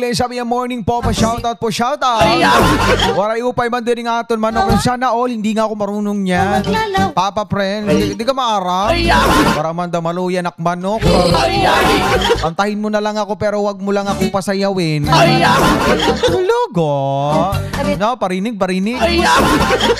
Sabi niya, morning po, pa-shoutout po, shoutout. Waray upay man din nga aton manok. Sana all, hindi nga ako marunong niyan. Papa friend, hindi ka maarap. Para man da maluyan ak manok. Antahin mo na lang ako pero wag mo lang ako pasayawin. Logo. No, parinig.